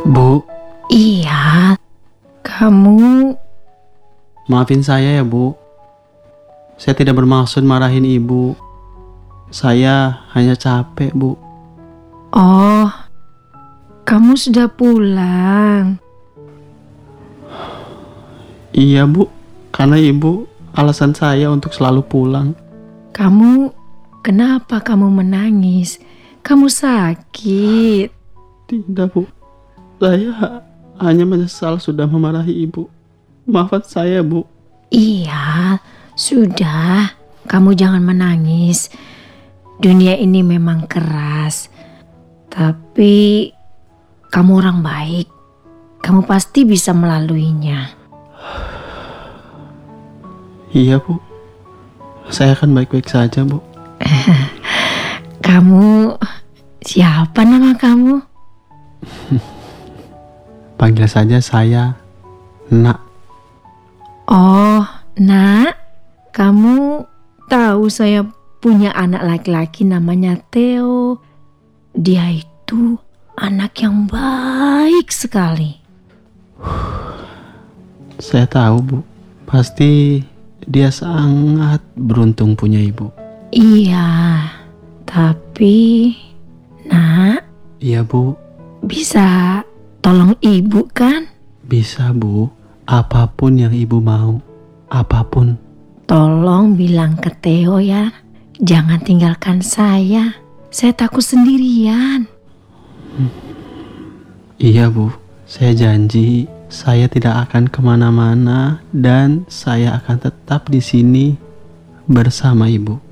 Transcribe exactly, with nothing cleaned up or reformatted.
Bu, Iya, kamu... maafin saya ya Bu. Saya tidak bermaksud marahin Ibu. Saya hanya capek Bu. Oh, kamu sudah pulang. Iya Bu, karena Ibu alasan saya untuk selalu pulang. Kamu, kenapa kamu menangis? Kamu sakit. Tidak Bu, saya hanya menyesal sudah memarahi Ibu. Maafkan saya Bu. Iya, sudah. Kamu jangan menangis. Dunia ini memang keras. Tapi kamu orang baik. Kamu pasti bisa melaluinya. Iya Bu, saya akan baik-baik saja Bu. Kamu, siapa nama kamu? Panggil saja saya Nak. Oh, Nak, kamu tahu saya punya anak laki-laki namanya Theo. Dia itu anak yang baik sekali. Saya tahu Bu, pasti dia sangat beruntung punya Ibu. Iya, tapi Nak, Iya Bu, bisa tolong ibu kan? bisa Bu. Apapun yang Ibu mau, apapun. Tolong bilang ke Theo ya, jangan tinggalkan saya. Saya takut sendirian. Iya Bu, saya janji saya tidak akan kemana-mana dan saya akan tetap di sini bersama Ibu.